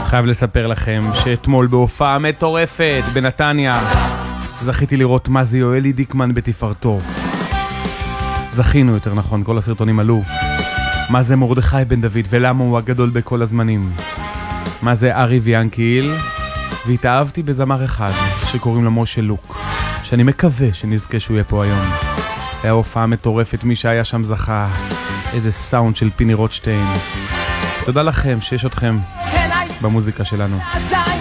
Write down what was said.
חייב לספר לכם שאתמול בהופעה מטורפת בנתניה זכיתי לראות מה זה יואלי דיקמן בתפארתו. זכינו יותר נכון, כל הסרטונים עלו. מה זה מרדכי בן דוד ולמה הוא הגדול בכל הזמנים. מה זה ארי ויאנקיל. והתאהבתי בזמר אחד שקוראים לו משה לוק, שאני מקווה שנזכה שהוא יהיה פה היום. היה הופעה מטורפת, מי שהיה שם זכה. איזה סאונד של פיני רוטשטיין. תודה לכם שיש אתכם במוזיקה שלנו.